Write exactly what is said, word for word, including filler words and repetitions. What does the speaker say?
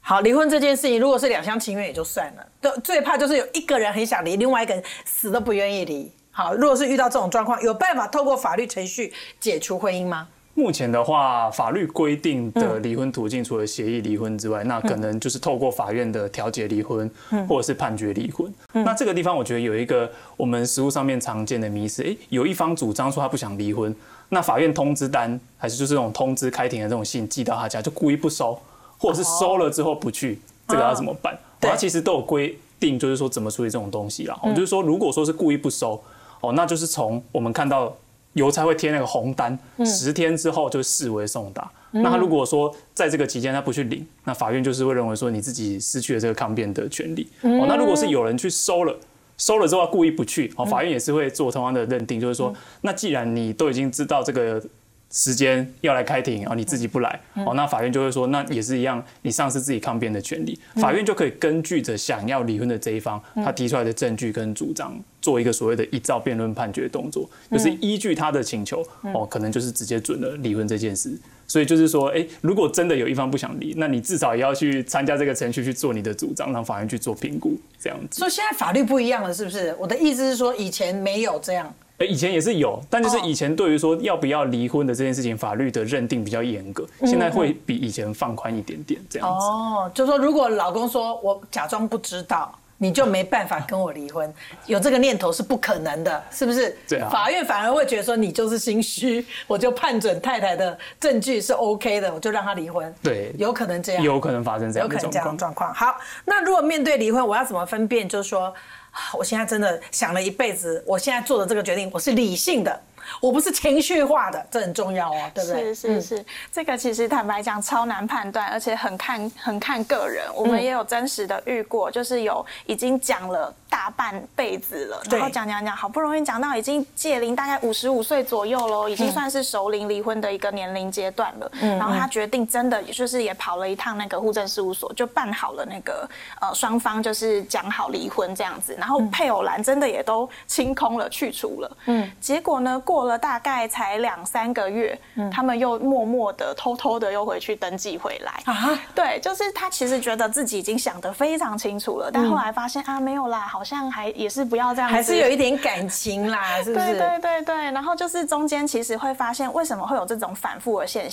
好，离婚这件事情，如果是两厢情愿也就算了，最怕就是有一个人很想离，另外一个人死都不愿意离。好，如果是遇到这种状况，有办法透过法律程序解除婚姻吗？ 目前的话，法律规定的离婚途径，除了协议离婚之外，嗯、那可能就是透过法院的调解离婚，嗯、或者是判决离婚。嗯、那这个地方，我觉得有一个我们实务上面常见的迷思，哎，有一方主张说他不想离婚，那法院通知单还是就是这种通知开庭的这种信寄到他家，就故意不收，或者是收了之后不去，哦、这个要怎么办？它、哦、其实都有规定，就是说怎么处理这种东西啦。嗯、就是说，如果说是故意不收，哦，那就是从我们看到。邮差会贴那个红单，十天之后就视为送达。嗯、那他如果说在这个期间他不去领，那法院就是会认为说你自己失去了这个抗辩的权利。嗯、哦，那如果是有人去收了，收了之后故意不去，哦，法院也是会做同样的认定，就是说，嗯、那既然你都已经知道这个时间要来开庭，哦，你自己不来，哦，那法院就会说，那也是一样，你丧失自己抗辩的权利。法院就可以根据着想要离婚的这一方，他提出来的证据跟主张。做一个所谓的依照辩论判决动作，就是依据他的请求，嗯、哦，可能就是直接准了离婚这件事。所以就是说，哎，如果真的有一方不想离，那你至少也要去参加这个程序去做你的主张，让法院去做评估，这样子。 所以现在法律不一样了，是不是？我的意思是说，以前没有这样。 以前也是有，但就是以前对于说要不要离婚的这件事情，法律的认定比较严格，现在会比以前放宽一点点这样子。 哦，就是说，如果老公说我假装不知道。你就没办法跟我离婚，有这个念头是不可能的，是不是？ 对啊。 法院反而会觉得说你就是心虚，我就判准太太的证据是 OK 的，我就让他离婚。 对， 有可能这样， 有可能发生这样的状况。有可能这样的状况。 好，那如果面对离婚，我要怎么分辨？就是说，我现在真的想了一辈子，我现在做的这个决定，我是理性的。我不是情绪化的，这很重要哦，对不对？ 是是是，嗯、这个其实坦白讲超难判断，而且很看很看个人。我们也有真实的遇过，就是有已经讲了大半辈子了，然后讲讲讲，好不容易讲到已经届龄大概五十五岁左右喽，已经算是熟龄离婚的一个年龄阶段了。嗯、然后他决定真的就是也跑了一趟那个户政事务所，就办好了那个呃双方就是讲好离婚这样子，然后配偶栏真的也都清空了去除了。嗯，结果呢过了大概才两三个月，嗯、他们又默默的、偷偷的又回去登记回来。啊，对，就是他其实觉得自己已经想得非常清楚了，但后来发现、嗯、啊，没有啦，好像还也是不要这样子， 还是有一点感情啦，是不是？ 对对对对。然后就是中间其实会发现，为什么会有这种反复的现